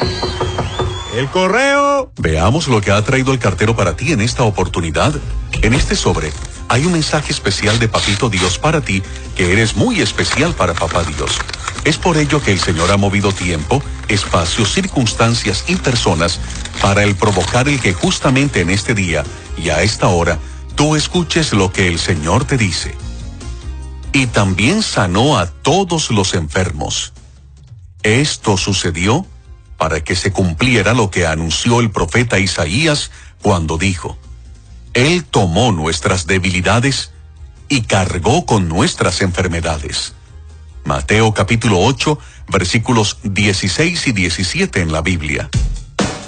¡El correo! Veamos lo que ha traído el cartero para ti en esta oportunidad. En este sobre hay un mensaje especial de Papito Dios para ti, que eres muy especial para Papá Dios. Es por ello que el Señor ha movido tiempo, espacio, circunstancias y personas para el provocar el que justamente en este día y a esta hora tú escuches lo que el Señor te dice. Y también sanó a todos los enfermos. Esto sucedió para que se cumpliera lo que anunció el profeta Isaías cuando dijo: Él tomó nuestras debilidades y cargó con nuestras enfermedades. Mateo capítulo 8, versículos 16 y 17 en la Biblia.